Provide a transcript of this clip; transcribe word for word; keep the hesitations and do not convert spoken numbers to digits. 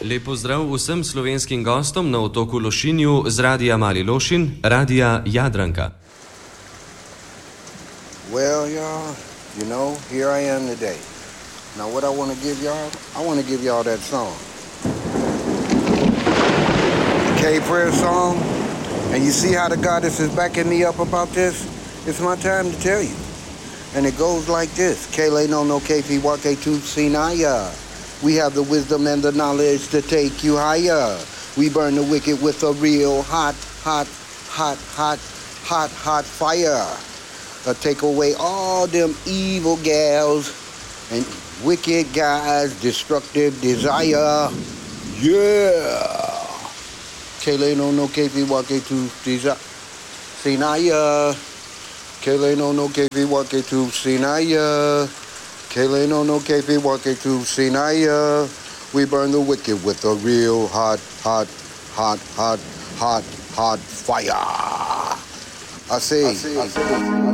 Lep pozdrav vsem slovenskim gostom na otoku Lošinju z Radia Mali Lošin, Radia Jadranka. Well, y'all, you know, here I am today. Now what I want to give y'all, I want to give y'all that song. The K-Prayer song. And you see how the goddess is backing me up about this? It's my time to tell you. And it goes like this. Kele no no kefi wake tu sinaya. We have the wisdom and the knowledge to take you higher. We burn the wicked with a real hot, hot, hot, hot, hot, hot fire. Uh, take away all them evil gals and wicked guys, destructive desire. Yeah. Kele no no kefi wake tu sinaya. Kele no no kefi wake tu sinaya. Kele no no kefi wake tu sinaya. We burn the wicked with a real hot, hot, hot, hot, hot, hot fire. I see. I see. I see.